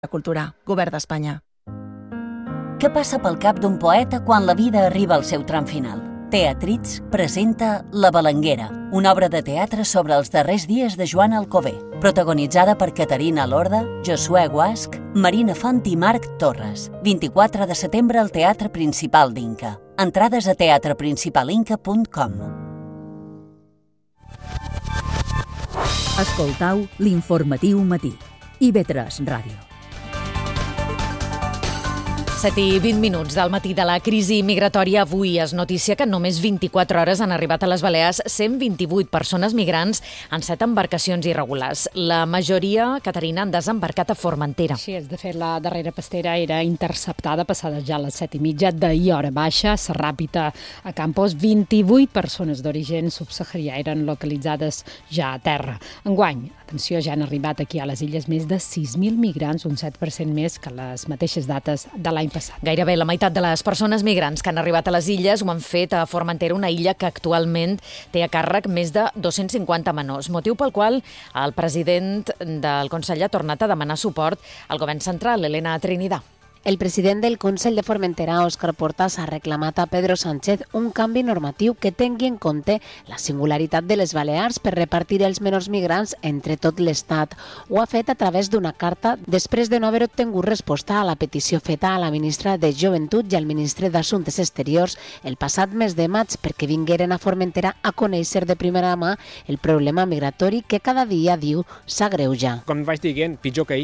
La cultura, Govern d'Espanya. Què passa pel cap d'un poeta quan la vida arriba al seu tram final? Teatrits presenta La Balanguera, una obra de teatre sobre els darrers dies de Joan Alcover, protagonitzada per Caterina Lorda, Josué Guasch, Marina Font i Marc Torres. 24 de setembre al Teatre Principal d'Inca. Entrades a teatreprincipalinca.com. Escoltau l'informatiu matí. IB3 Ràdio. 7:20 del matí de la crisi migratòria. Avui es noticia que en només 24 hores han arribat a les Balears 128 persones migrants en 7 embarcacions irregulars. La majoria, Caterina, han desembarcat a Formentera. Així és, de fet, la darrera pastera era interceptada passades ja les 7:30 d'ahir hora baixa, Serràpita a Campos. 28 persones d'origen subsaharià eren localitzades ja a terra. Enguany, atenció, ja han arribat aquí a les illes més de 6.000 migrants, un 7% més que les mateixes dates de l'any passat. Gairebé la meitat de les persones migrants que han arribat a les illes ho han fet a Formentera, una illa que actualment té a càrrec més de 250 menors, motiu pel qual el president del Consell ha tornat a demanar suport al govern central, Elena Trinidad. El president del Consell de Formentera, Òscar Portas, ha reclamat a Pedro Sánchez un canvi normatiu que tingui en compte la singularitat de les Balears per repartir els menors migrants entre tot l'Estat. Ho ha fet a través d'una carta després de no haver obtingut resposta a la petició feta a la ministra de Joventut i al ministre d'Assumptes Exteriors el passat mes de maig perquè vingueren a Formentera a conèixer de primera mà el problema migratori que cada dia, diu, s'agreuja. Com vaig dient, pitjor que ahir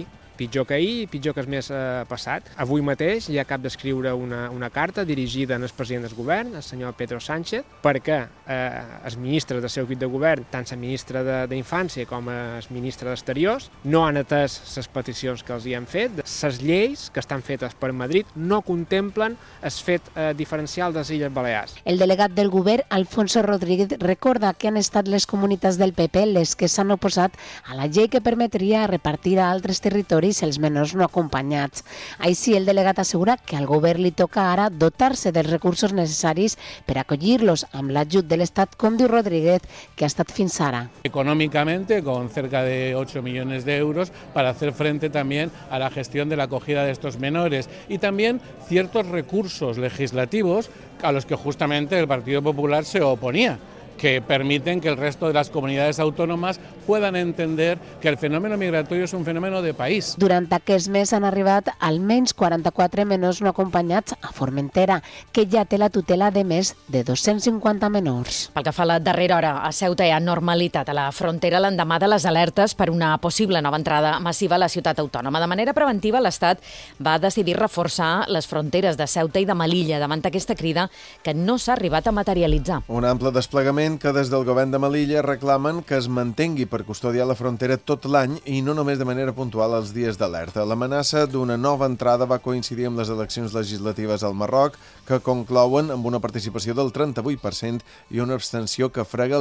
i pitjor que el mes passat. Avui mateix ja acabo d'escriure una carta dirigida al president del govern, el senyor Pedro Sánchez, perquè els ministres del seu equip de govern, tant la ministra d'Infància com el ministre d'Exteriors, no han atès les peticions que els hi han fet. Les lleis que estan fetes per Madrid no contemplen el fet diferencial de les Illes Balears. El delegat del govern, Alfonso Rodríguez, recorda que han estat les comunitats del PP les que s'han oposat a la llei que permetria repartir a altres territoris els menors no acompanyats. Així, el delegat assegura que al govern li toca ara dotar-se dels recursos necessaris per acollir-los amb l'ajut de l'Estat, com diu Rodríguez, que ha estat fins ara. Económicamente, con cerca de 8 millones de euros, para hacer frente también a la gestión de la acogida de estos menores y también ciertos recursos legislativos a los que justamente el Partido Popular se oponía, que permiten que el resto de las comunidades autónomas puedan entender que el fenómeno migratorio es un fenómeno de país. Durant aquest mes han arribat almenys 44 menors no acompanyats a Formentera, que ja té la tutela de més de 250 menors. Pel que fa a la darrera hora, a Ceuta hi ha normalitat a la frontera l'endemà de les alertes per una possible nova entrada massiva a la ciutat autònoma. De manera preventiva, l'Estat va decidir reforçar les fronteres de Ceuta i de Melilla davant aquesta crida que no s'ha arribat a materialitzar. Un ample desplegament que des del govern de Melilla reclamen que es mantengui per custodiar la frontera tot l'any i no només de manera puntual els dies d'alerta. L'amenaça d'una nova entrada va coincidir amb les eleccions legislatives al Marroc, que conclouen amb una participació del 38% i una abstenció que frega el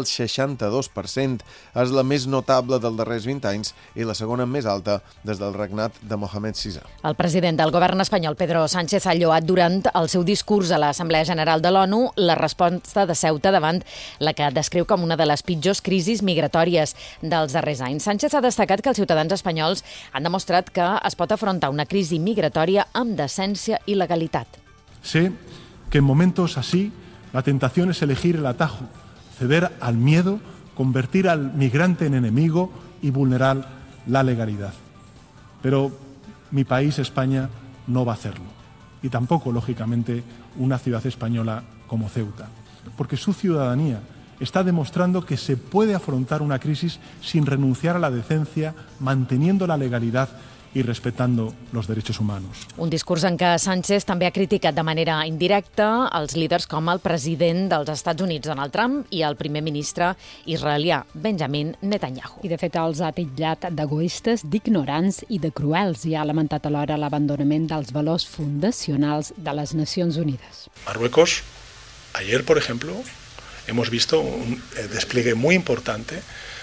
62%. És la més notable dels darrers 20 anys i la segona més alta des del regnat de Mohamed VI. El president del govern espanyol, Pedro Sánchez, ha lloat durant el seu discurs a l'Assemblea General de l'ONU la resposta de Ceuta davant la que descriu com una de les pitjors crisis migratòries dels darrers anys. Sánchez ha destacat que els ciutadans espanyols han demostrat que es pot afrontar una crisi migratòria amb decència i legalitat. Sé que en momentos así la tentación es elegir el atajo, ceder al miedo, convertir al migrante en enemigo y vulnerar la legalidad. Pero mi país, España, no va a hacerlo. Y tampoco, lógicamente, una ciudad española como Ceuta. Porque su ciudadanía está demostrando que se puede afrontar una crisis sin renunciar a la decencia, manteniendo la legalidad i respectando los derechos humanos. Un discurs en què Sánchez també ha criticat de manera indirecta els líders com el president dels Estats Units, Donald Trump, i el primer ministre israelià, Benjamin Netanyahu. I, de fet, els ha titllat d'egoistes, d'ignorants i de cruels i ha lamentat alhora l'abandonament dels valors fundacionals de les Nacions Unides. Marruecos, ayer, por ejemplo, hemos visto un despliegue muy importante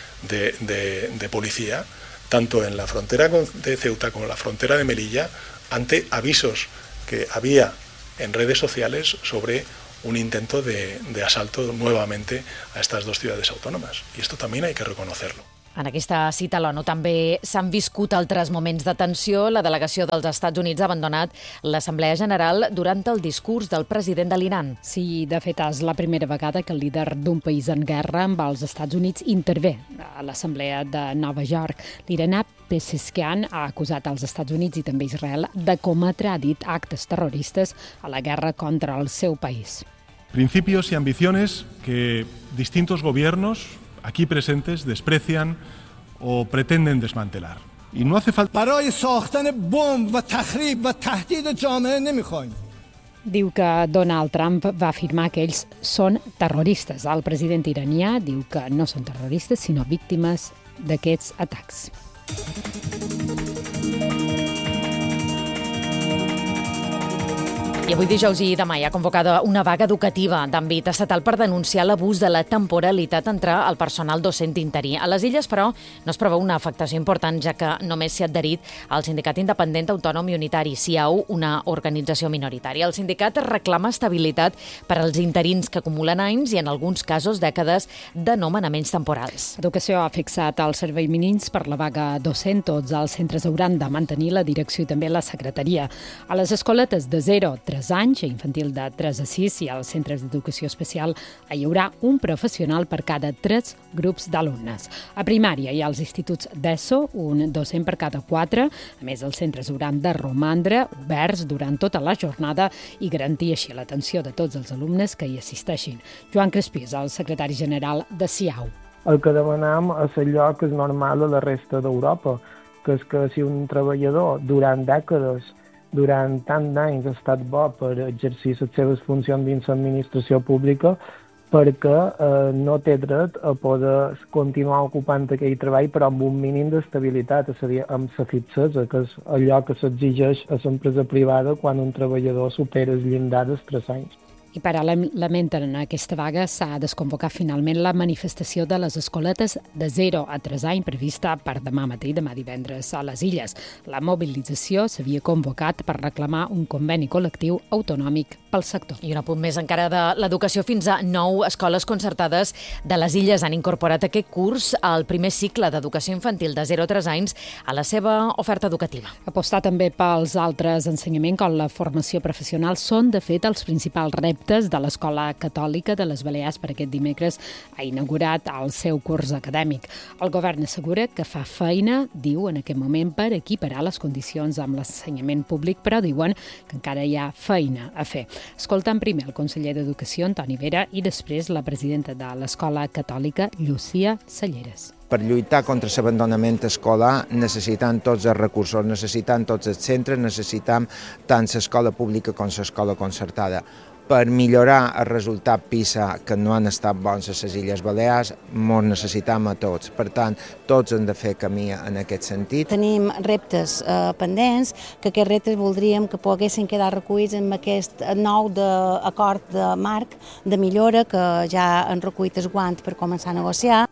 de policía, tanto en la frontera de Ceuta como en la frontera de Melilla, ante avisos que había en redes sociales sobre un intento de asalto nuevamente a estas dos ciudades autónomas. Y esto también hay que reconocerlo. En aquesta cita a l'ONU també s'han viscut altres moments de tensió. La delegació dels Estats Units ha abandonat l'Assemblea General durant el discurs del president de l'Iran. Sí, de fet, és la primera vegada que el líder d'un país en guerra amb els Estats Units intervé a l'Assemblea de Nova York. L'Iranià Pezeshkian ha acusat als Estats Units i també Israel de cometre, ha dit, actes terroristes a la guerra contra el seu país. Principios y ambiciones que distintos gobiernos aquí presentes desprecian o pretenden desmantelar. Y no hace falta... برای ساختن بمب و تخریب و تهدید جامعه نمیخوایم. Diu que Donald Trump va afirmar que ells són terroristes. El president iranià diu que no són terroristes, sinó víctimes d'aquests atacs. I avui dijous i demà hi ha convocada una vaga educativa d'àmbit estatal per denunciar l'abús de la temporalitat entre el personal docent interí. A les Illes, però, no es preveu una afectació important, ja que només s'hi ha adherit al Sindicat Independent Autònom i Unitari, SIAU, una organització minoritària. El sindicat reclama estabilitat per als interins que acumulen anys i, en alguns casos, dècades de nomenaments temporals. Educació ha fixat els serveis mínims per la vaga docent. Tots els centres hauran de mantenir la direcció i també la secretaria. A les escoletes de 0 a 3 anys, a infantil de 3 a 6 i als centres d'educació especial hi haurà un professional per cada 3 grups d'alumnes. A primària i als instituts d'ESO, un docent per cada 4. A més, els centres hauran de romandre oberts durant tota la jornada i garantir així l'atenció de tots els alumnes que hi assisteixin. Joan Crespí és el secretari general de SIAU. El que demanem és allò que és normal a la resta d'Europa, que és que si un treballador durant dècades, durant tant d'anys ha estat bo per exercir les seves funcions dins l'administració pública, perquè no té dret a poder continuar ocupant aquell treball, però amb un mínim d'estabilitat, és a dir, amb la fixesa, que és allò que s'exigeix a l'empresa privada quan un treballador supera el llindar dels 3 anys. I paral·lelament en aquesta vaga s'ha desconvocat finalment la manifestació de les escoletes de 0 a 3 anys prevista per demà matí, demà divendres, a les Illes. La mobilització s'havia convocat per reclamar un conveni col·lectiu autonòmic pel sector. I un apunt més encara de l'educació. Fins a 9 escoles concertades de les Illes han incorporat aquest curs al primer cicle d'educació infantil de 0 a 3 anys a la seva oferta educativa. Apostar també pels altres ensenyaments com la formació professional són, de fet, els principals reptes de l'Escola Catòlica de les Balears. Per aquest dimecres ha inaugurat el seu curs acadèmic. El govern assegura que fa feina, diu, en aquest moment per equiparar les condicions amb l'ensenyament públic, però diuen que encara hi ha feina a fer. Escoltem primer el conseller d'Educació, Antoni Vera, i després la presidenta de l'Escola Catòlica, Llucia Salleres. Per lluitar contra l'abandonament escolar necessitem tots els recursos, necessitem tots els centres, necessitem tant l'escola pública com l'escola concertada. Per millorar el resultat PISA, que no han estat bons a les Illes Balears, ens necessitem a tots. Per tant, tots hem de fer camí en aquest sentit. Tenim reptes pendents, que aquests reptes voldríem que poguessin quedar recollits en aquest nou acord de marc de millora que ja han recollit els guants per començar a negociar.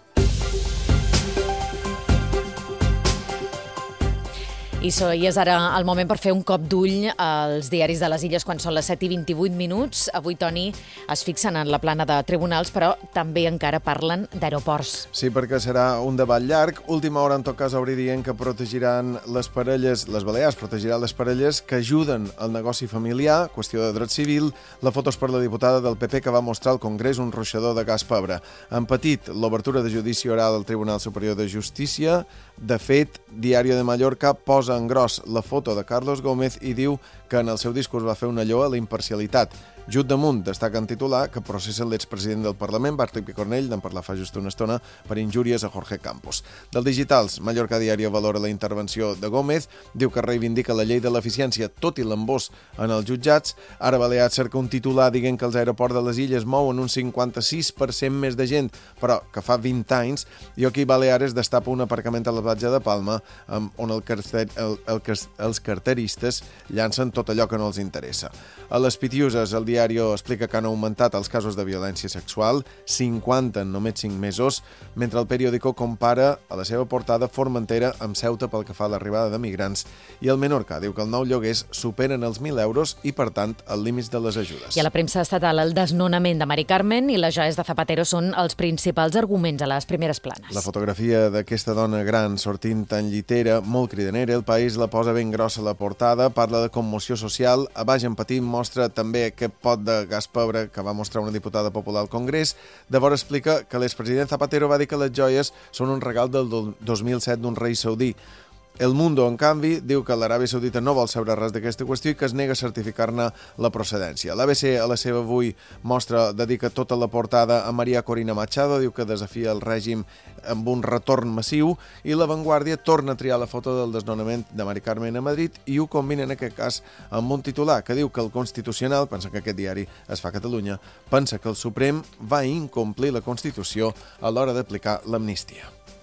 I és ara el moment per fer un cop d'ull als diaris de les Illes quan són les 7:28. Avui, Toni, es fixen en la plana de tribunals, però també encara parlen d'aeroports. Sí, perquè serà un debat llarg. Última hora, en tot cas, obri dient que protegiran les parelles, les Balears protegiran les parelles que ajuden al negoci familiar, qüestió de dret civil. La foto és per la diputada del PP que va mostrar al Congrés un ruixador de gas pebre. En petit, l'obertura de judici oral al Tribunal Superior de Justícia. De fet, Diario de Mallorca posa en gros la foto de Carlos Gómez i diu que en el seu discurs va fer una lloa a la imparcialitat. Just damunt destaca en titular que processen l'expresident del Parlament, Bartoli Picornell, d'en parlar fa just una estona, per injúries a Jorge Campos. Del Digitals, Mallorca Diario valora la intervenció de Gómez, diu que reivindica la llei de l'eficiència, tot i l'embós en els jutjats. Ara Balears cerca un titular dient que els aeroports de les Illes mouen un 56% més de gent, però que fa 20 anys, i aquí Balears destapa un aparcament a la platja de Palma on els carteristes llancen tot allò que no els interessa. A les Pitiuses, el Diario explica que han augmentat els casos de violència sexual, 50 en només 5 mesos, mentre el periòdico compara a la seva portada Formentera amb Ceuta pel que fa a l'arribada de migrants, i el Menorca diu que el nou lloguers superen els 1.000 euros i, per tant, el límit de les ajudes. I a la premsa estatal, el desnonament de Mari Carmen i les joies de Zapatero són els principals arguments a les primeres planes. La fotografia d'aquesta dona gran sortint en llitera, molt cridanera, El País la posa ben grossa a la portada, parla de commoció social, a baix en petit mostra també aquest pot de gas pebre que va mostrar una diputada popular al Congrés, de vora explica que l'expresident Zapatero va dir que les joies són un regal del 2007 d'un rei saudí. El Mundo, en canvi, diu que l'Aràbia Saudita no vol saber res d'aquesta qüestió i que es nega a certificar-ne la procedència. L'ABC, a la seva avui, dedica tota la portada a María Corina Machado, diu que desafia el règim amb un retorn massiu, i La Vanguardia torna a triar la foto del desnonament de Mari Carmen a Madrid i ho combina, en aquest cas, amb un titular que diu que el Constitucional, pensa que aquest diari es fa a Catalunya, pensa que el Suprem va incomplir la Constitució a l'hora d'aplicar l'amnistia.